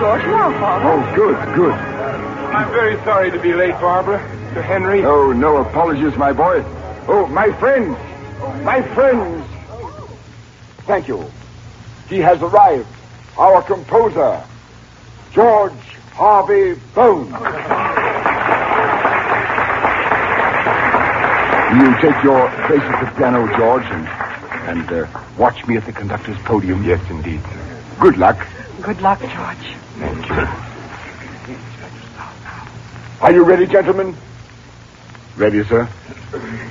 George. Now, Father. Oh, good, good. I'm very sorry to be late, Barbara. Sir Henry. Oh, no apologies, my boy. Oh, my friends. My friends. Thank you. He has arrived. Our composer, George Harvey Bones. You take your place at the piano, George, and watch me at the conductor's podium. Yes, indeed, sir. Good luck. Good luck, George. Thank you. Are you ready, gentlemen? Ready, sir?